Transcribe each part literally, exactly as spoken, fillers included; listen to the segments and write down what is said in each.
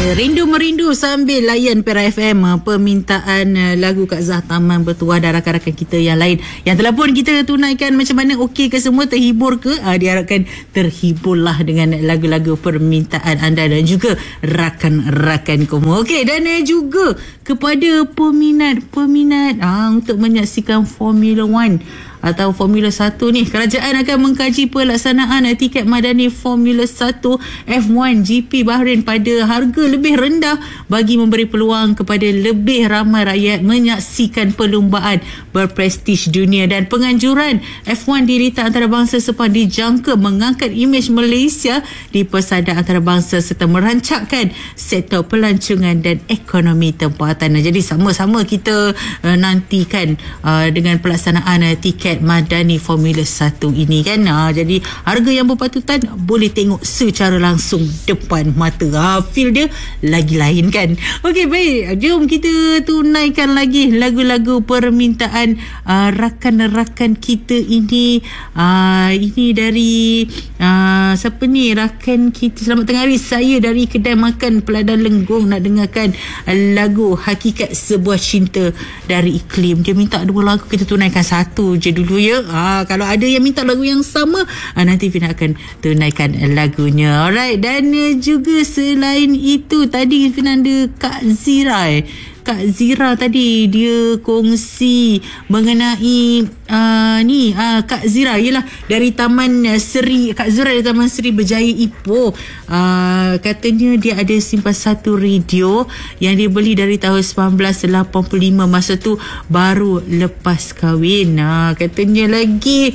Rindu merindu sambil layan Perak F M, permintaan lagu Kak Zah Taman Bertuah dan rakan-rakan kita yang lain yang telah pun kita tunaikan. Macam mana, okey ke semua, terhibur ke? Ha, diharapkan terhiburlah dengan lagu-lagu permintaan anda dan juga rakan-rakan kamu. Okey, dan juga kepada peminat-peminat ha, untuk menyaksikan Formula One atau Formula satu ni, kerajaan akan mengkaji pelaksanaan tiket madani Formula satu F one G P Bahrain pada harga lebih rendah bagi memberi peluang kepada lebih ramai rakyat menyaksikan perlumbaan berprestij dunia. Dan penganjuran F one di Litar Antarabangsa Sepang dijangka mengangkat imej Malaysia di persada antarabangsa serta merancangkan sektor pelancongan dan ekonomi tempatan. Jadi sama-sama kita uh, nantikan uh, dengan pelaksanaan uh, tiket madani Formula satu ini kan. Ha, jadi harga yang berpatutan boleh tengok secara langsung depan mata. Ha, feel dia lagi lain kan. Okey, baik, jom kita tunaikan lagi lagu-lagu permintaan uh, rakan-rakan kita ini. Uh, ini dari uh, siapa ni, rakan kita. Selamat tengah hari, saya dari kedai makan Peladan Lenggong nak dengarkan uh, lagu Hakikat Sebuah Cinta dari Iklim. Dia minta dua lagu, kita tunaikan satu je dulu ya. Ha, kalau ada yang minta lagu yang sama, ha, nanti Fina akan tunaikan lagunya. Alright, dan uh, juga selain itu tadi Fina ada Kak Zira eh. Kak Zira tadi dia kongsi mengenai uh, ni uh, Kak Zira ialah dari Taman Seri, Kak Zira dari Taman Seri Berjaya Ipoh. Uh, katanya dia ada simpan satu radio yang dia beli dari tahun sembilan belas lapan puluh lima, masa tu baru lepas kahwin. Uh, katanya lagi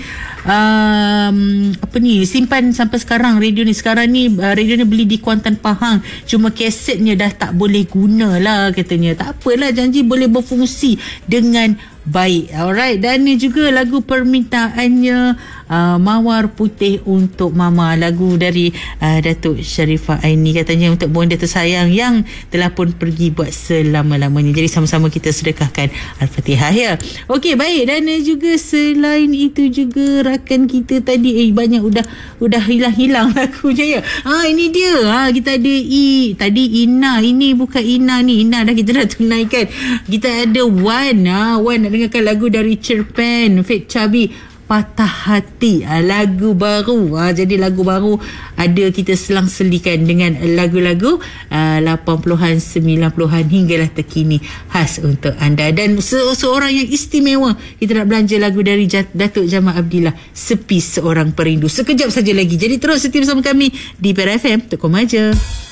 um, apa ni, simpan sampai sekarang radio ni. Sekarang ni uh, radio ni beli di Kuantan Pahang, cuma kasetnya dah tak boleh guna lah katanya. Tak apalah, janji boleh berfungsi dengan baik. Alright, dan ni juga lagu permintaannya uh, Mawar Putih untuk Mama, lagu dari uh, Datuk Sharifah Aini, katanya untuk bonda tersayang yang telah pun pergi buat selama-lamanya. Jadi sama-sama kita sedekahkan Al-Fatihah ya. Okey, baik, dan juga selain itu juga rakan kita tadi eh banyak udah udah hilang-hilang lagunya ya. Ha, ini dia. Ha, kita ada I tadi Ina, ini bukan Ina ni. Ina dah kita dah tunaikan. Kita ada Wan. Ha, Wan nak dengarkan lagu dari Cerpen Fit Chabi, Patah Hati, lagu baru. Ha, jadi lagu baru ada kita selang-selikan dengan lagu-lagu uh, lapan puluhan, sembilan puluhan hinggalah terkini khas untuk anda. Dan se- seorang yang istimewa, kita nak belanja lagu dari Jat- Datuk Jamal Abdillah, Sepi Seorang Perindu. Sekejap saja lagi. Jadi terus setia bersama kami di Perak F M. Tok Komaja.